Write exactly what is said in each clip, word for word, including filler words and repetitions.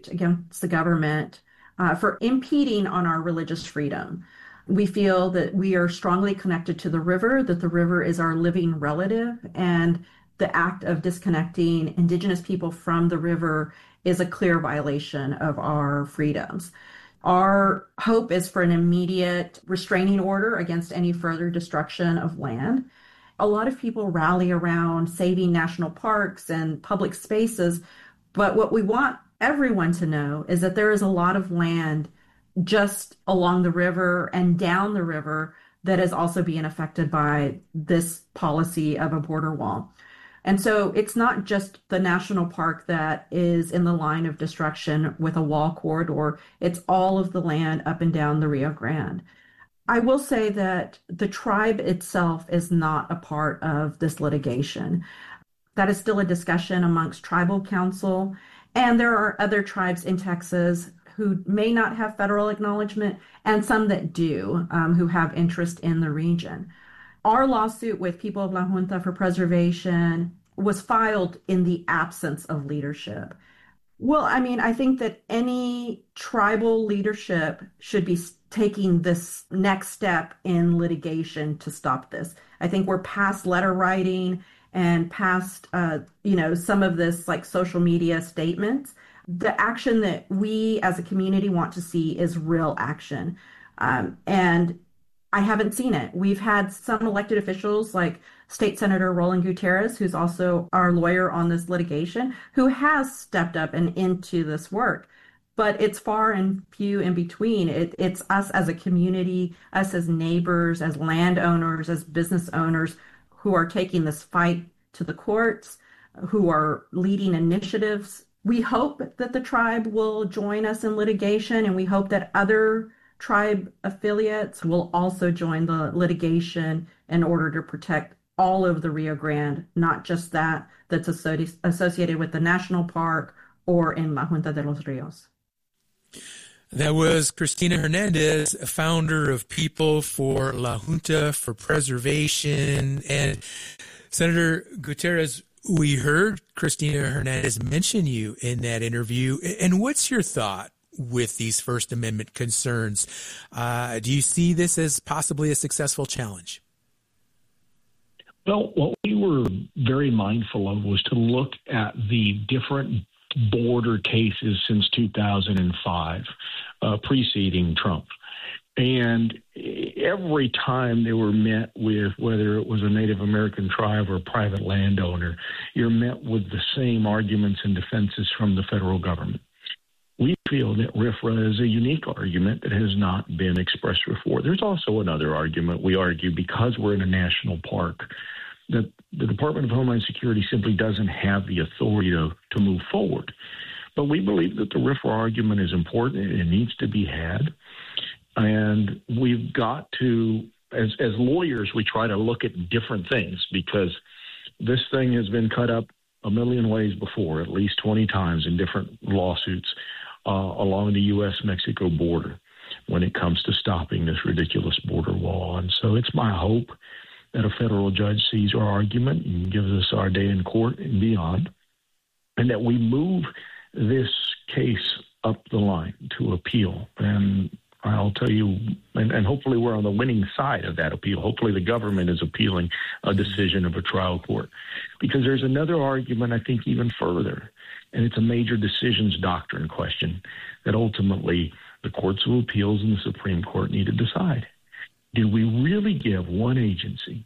against the government uh, for impeding on our religious freedom. We feel that we are strongly connected to the river, that the river is our living relative, and the act of disconnecting Indigenous people from the river is a clear violation of our freedoms. Our hope is for an immediate restraining order against any further destruction of land. A lot of people rally around saving national parks and public spaces, but what we want everyone to know is that there is a lot of land just along the river and down the river that is also being affected by this policy of a border wall. And so it's not just the national park that is in the line of destruction with a wall corridor, it's all of the land up and down the Rio Grande. I will say that the tribe itself is not a part of this litigation. That is still a discussion amongst tribal council, and there are other tribes in Texas who may not have federal acknowledgement, and some that do, um, who have interest in the region. Our lawsuit with People of La Junta for Preservation was filed in the absence of leadership. Well, I mean, I think that any tribal leadership should be taking this next step in litigation to stop this. I think we're past letter writing and past, uh, you know, some of this like social media statements. The action that we as a community want to see is real action. Um, and I haven't seen it. We've had some elected officials like State Senator Roland Gutierrez, who's also our lawyer on this litigation, who has stepped up and into this work. But it's far and few in between. It, it's us as a community, us as neighbors, as landowners, as business owners who are taking this fight to the courts, who are leading initiatives. We hope that the tribe will join us in litigation, and we hope that other tribe affiliates will also join the litigation in order to protect all of the Rio Grande, not just that that's associated with the national park or in La Junta de los Rios. That was Cristina Hernandez, founder of People for La Junta for Preservation. And Senator Gutierrez, we heard Cristina Hernandez mention you in that interview. And what's your thought with these First Amendment concerns? Uh, do you see this as possibly a successful challenge? Well, what we were very mindful of was to look at the different border cases since two thousand five, uh, preceding Trump. And every time they were met with, whether it was a Native American tribe or a private landowner, you're met with the same arguments and defenses from the federal government. We feel that R F R A is a unique argument that has not been expressed before. There's also another argument we argue because we're in a national park that the Department of Homeland Security simply doesn't have the authority to, to move forward. But we believe that the R F R A argument is important. It needs to be had. And we've got to, as, as lawyers, we try to look at different things because this thing has been cut up a million ways before, at least twenty times in different lawsuits uh, along the U S Mexico border when it comes to stopping this ridiculous border wall. And so it's my hope that a federal judge sees our argument and gives us our day in court and beyond, and that we move this case up the line to appeal. And I'll tell you, and, and hopefully we're on the winning side of that appeal. Hopefully the government is appealing a decision of a trial court. Because there's another argument, I think, even further, and it's a major decisions doctrine question that ultimately the courts of appeals and the Supreme Court need to decide. Did we really give one agency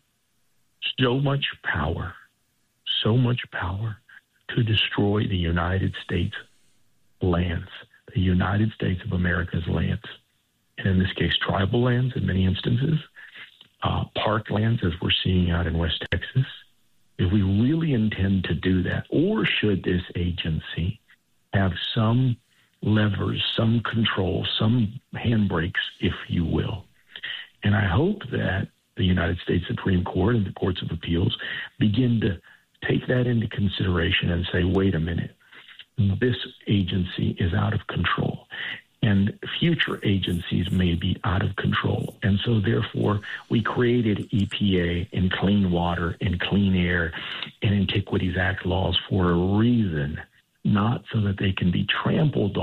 so much power, so much power to destroy the United States lands, the United States of America's lands? And in this case, tribal lands in many instances, uh, park lands as we're seeing out in West Texas. If we really intend to do that, or should this agency have some levers, some control, some handbrakes, if you will? And I hope that the United States Supreme Court and the courts of appeals begin to take that into consideration and say, wait a minute, this agency is out of control. And future agencies may be out of control. And so, therefore, we created E P A and Clean Water and Clean Air and Antiquities Act laws for a reason, not so that they can be trampled on.